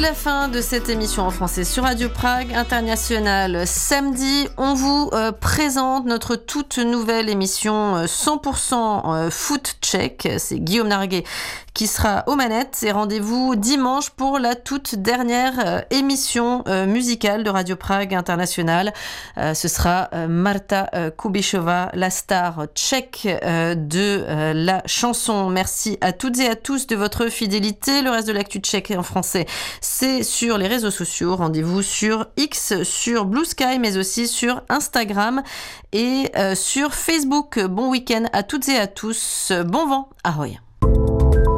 la fin de cette émission en français sur Radio Prague International. Samedi, on vous présente notre toute nouvelle émission 100% foot tchèque. C'est Guillaume Narguet qui sera aux manettes. Et rendez-vous dimanche pour la toute dernière émission musicale de Radio Prague International. Ce sera Marta Kubišová, la star tchèque de la chanson. Merci à toutes et à tous de votre fidélité. Le reste de l'actu tchèque en français, c'est sur les réseaux sociaux. Rendez-vous sur X, sur Blue Sky, mais aussi sur Instagram et sur Facebook. Bon week-end à toutes et à tous. Bon vent. Ahoy.